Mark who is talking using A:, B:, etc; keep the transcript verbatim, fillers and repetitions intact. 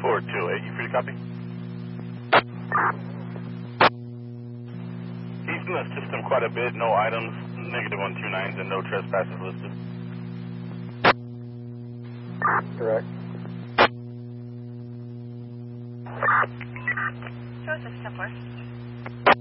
A: four two eight, you free to copy? He's in the system quite a bit, no items, negative one two nines, and no trespassers listed.
B: Correct.
C: Joseph Templar.